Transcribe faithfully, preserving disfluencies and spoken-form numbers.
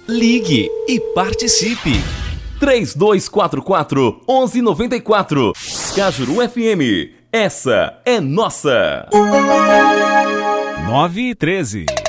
Ligue e participe. três dois quatro quatro, um um nove quatro. Cajuru F M. Essa é nossa. nove e treze.